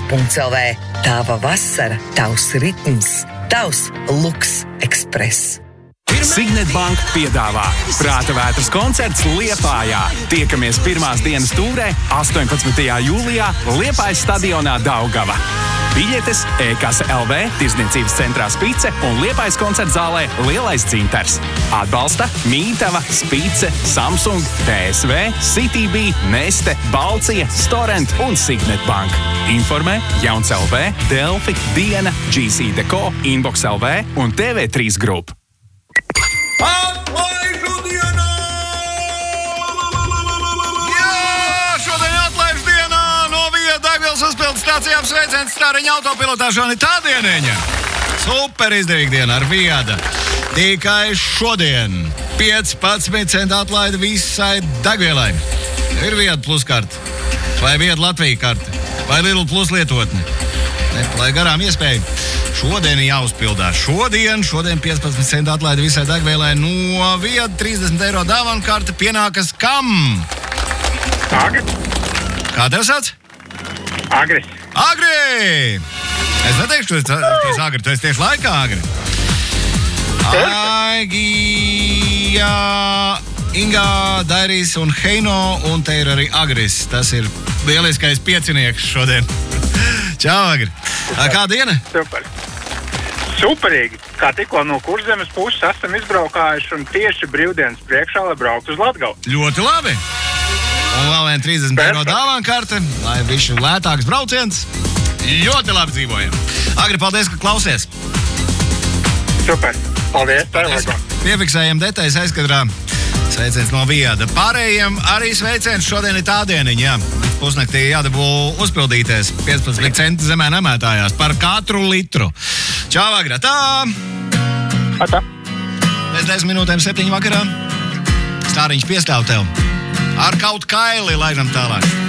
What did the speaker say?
Luks.lv. Tava vasara, tavs ritms, tavs Luks Express. Signet Bank piedāvā Prāta vētras koncerts Liepājā. Tiekamies pirmās dienas tūrē 18. jūlijā Liepājas stadionā Daugava. Biļetes e-kasa LV, Tirdzniecības centrā Spice un Liepājas koncerta zālē Lielais Dzintars. Atbalsta Mītava, Spice, Samsung, PSV, CTB, Neste, Balcija, Storent un Signet Bank. Informē Jauns LV, Delfi, Diena, GC Deko, Inbox LV un TV3 Group. Atlaižu dienā! Jā, šodien atlaižu dienā no Vija Degvielas uzpildes stācijām sveiciens Stariņa autopilotā šodien tā dieniņa. Super izdevīga diena ar Vijada. Tikai šodien 15 centu atlaida visai degvielai. Ir Vijada plus karte, vai Vijada Latvija karte, vai Lidl plus lietotne. Nepalaid garām iespēju. Šodien jāuzpildās. Šodien 15 centu atlaida visai degvielai no Vijada 30 eiro dāvanu karte pienākas kam? Agri. Kā tev sauc? Agris. Agri! Es neteikšu, tu esi agri, tu esi tieši laikā agri. Aigija, Inga, Dairis un Heino, un te ir arī Agris. Tas ir lieliskais piecinieks šodien. Čau, Agri! Kā diena? Super. Superīgi. Kā tikko no Kurzemes puses esam izbraukājuši un tieši brīvdienas priekšā, lai brauktu uz Latgalu. Ļoti labi! Un vēl vien 30 eiro dāvanu karte, lai bišķi lētāks brauciens. Ļoti labi dzīvojam. Agri, paldies, ka klausies. Super. Paldies. Piefiksējam detaļas aizkadrā. Sveiciens no Vijada. Pārējiem arī sveiciens. Šodien ir tā dieniņa, jā. Pusnaktī jādabū uzpildīties 15 centi zemē nemētājās par katru litru. Čau, Agri! Tā! Atā. Pēc 10 minūtēm 7 vakarā Stāriņš piestāv tev. Ar kaut kaili laižam tālāk.